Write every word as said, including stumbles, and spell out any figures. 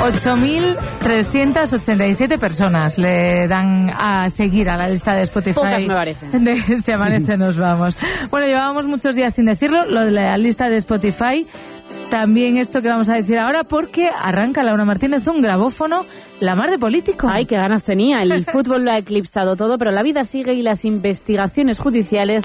ocho mil trescientas ochenta y siete personas le dan a seguir a la lista de Spotify. Pocas me parecen. De Se Amanece Nos Vamos. Bueno, llevábamos muchos días sin decirlo, lo de la lista de Spotify. También esto que vamos a decir ahora, porque arranca Laura Martínez un grabófono, la mar de político. Ay, qué ganas tenía. El fútbol lo ha eclipsado todo, pero la vida sigue y las investigaciones judiciales